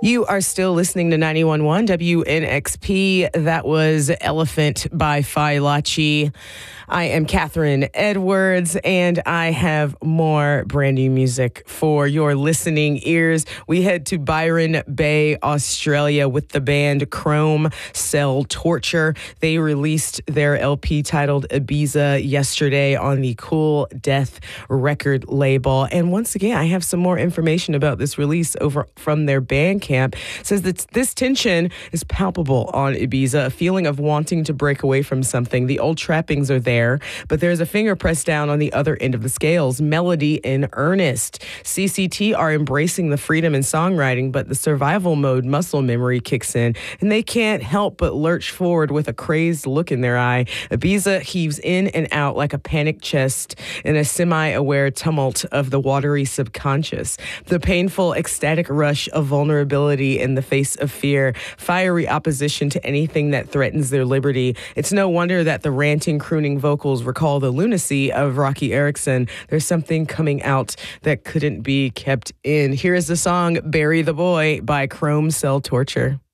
You are still listening to 91.1 WNXP. That was Elephant by Failachi. I am Catherine Edwards, and I have more brand new music for your listening ears. We head to Byron Bay, Australia with the band Chrome Cell Torture. They released their LP titled Ibiza yesterday on the Cool Death record label. And once again, I have some more information about this release over from their Bandcamp. It says that this tension is palpable on Ibiza, a feeling of wanting to break away from something. The old trappings are there, but there's a finger pressed down on the other end of the scales, melody in earnest. CCT are embracing the freedom in songwriting, but the survival mode muscle memory kicks in, and they can't help but lurch forward with a crazed look in their eye. Ibiza heaves in and out like a panicked chest in a semi-aware tumult of the watery subconscious. The painful, ecstatic rush of vulnerability in the face of fear, fiery opposition to anything that threatens their liberty. It's no wonder that the ranting, crooning vocals recall the lunacy of Rocky Erickson. There's something coming out that couldn't be kept in. Here is the song Bury the Boy by Chrome Cell Torture.